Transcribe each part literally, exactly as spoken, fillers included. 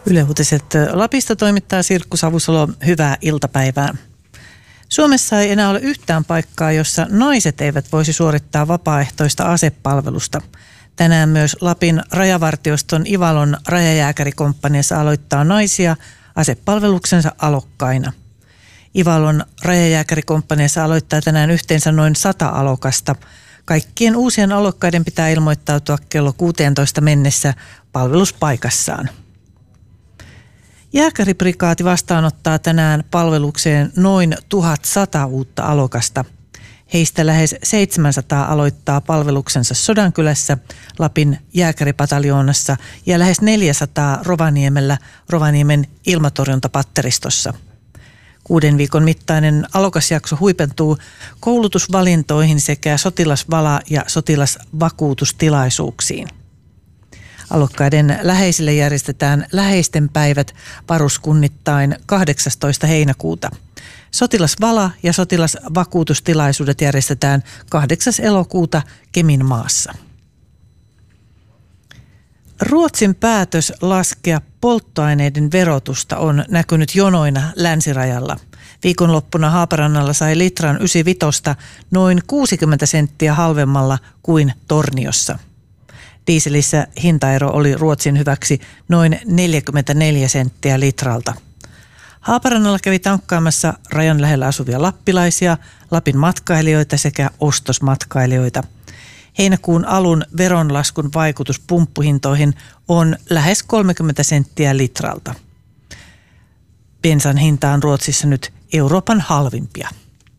Yle Uutiset Lapista toimittaa Sirkku Savusalo. Hyvää iltapäivää. Suomessa ei enää ole yhtään paikkaa, jossa naiset eivät voisi suorittaa vapaaehtoista asepalvelusta. Tänään myös Lapin rajavartioston Ivalon rajajääkärikomppaniassa aloittaa naisia asepalveluksensa alokkaina. Ivalon rajajääkärikomppaniassa aloittaa tänään yhteensä noin sata alokasta. Kaikkien uusien alokkaiden pitää ilmoittautua kello kuusitoista mennessä palveluspaikassaan. Jääkäriprikaati vastaanottaa tänään palvelukseen noin tuhatsata uutta alokasta. Heistä lähes seitsemänsataa aloittaa palveluksensa Sodankylässä, Lapin jääkäripataljoonassa ja lähes neljäsataa Rovaniemellä Rovaniemen ilmatorjuntapatteristossa. Kuuden viikon mittainen alokasjakso huipentuu koulutusvalintoihin sekä sotilasvala- ja sotilasvakuutustilaisuuksiin. Alokkaiden läheisille järjestetään läheisten päivät varuskunnittain kahdeksastoista heinäkuuta. Sotilasvala- ja sotilasvakuutustilaisuudet järjestetään kahdeksas elokuuta Keminmaassa. Ruotsin päätös laskea polttoaineiden verotusta on näkynyt jonoina länsirajalla. Viikonloppuna Haaparannalla sai litran yhdeksänkymmentäviisi noin kuusikymmentä senttiä halvemmalla kuin Torniossa. Dieselissä hintaero oli Ruotsin hyväksi noin neljäkymmentäneljä senttiä litralta. Haaparannalla kävi tankkaamassa rajan lähellä asuvia lappilaisia, Lapin matkailijoita sekä ostosmatkailijoita. Heinäkuun alun veronlaskun vaikutus pumppuhintoihin on lähes kolmekymmentä senttiä litralta. Bensan hinta on Ruotsissa nyt Euroopan halvimpia.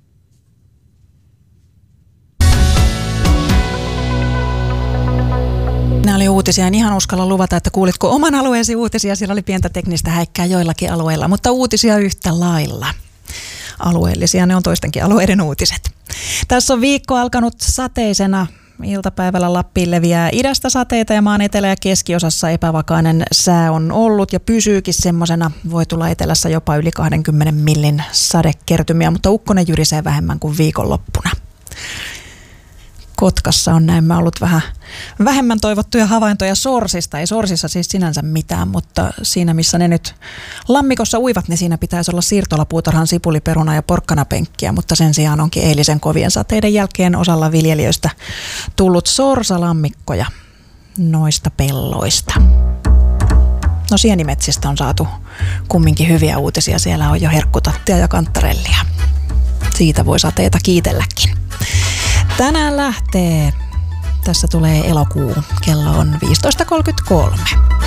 Nämä oli uutisia. En ihan uskalla luvata, että kuulitko oman alueesi uutisia. Siellä oli pientä teknistä häikkää joillakin alueilla, mutta uutisia yhtä lailla. Alueellisia, ne on toistenkin alueiden uutiset. Tässä on viikko alkanut sateisena. Iltapäivällä Lappiin leviää idästä sateita ja maan etelä- ja keskiosassa epävakainen sää on ollut ja pysyykin semmoisena. Voi tulla etelässä jopa yli kaksikymmentä millin sadekertymiä, mutta ukkonen jyrisee vähemmän kuin viikonloppuna. Kotkassa on näemmä ollut vähän vähemmän toivottuja havaintoja sorsista. Ei sorsissa siis sinänsä mitään, mutta siinä missä ne nyt lammikossa uivat, niin siinä pitäisi olla siirtolapuutarhan sipuliperuna ja porkkanapenkkiä, mutta sen sijaan onkin eilisen kovien sateiden jälkeen osalla viljelijöistä tullut sorsalammikkoja noista pelloista. No sienimetsistä on saatu kumminkin hyviä uutisia. Siellä on jo herkkutattia ja kantarellia. Siitä voi sateita kiitelläkin. Tänään lähtee. Tässä tulee elokuu. Kello on viisitoista kolmekymmentäkolme.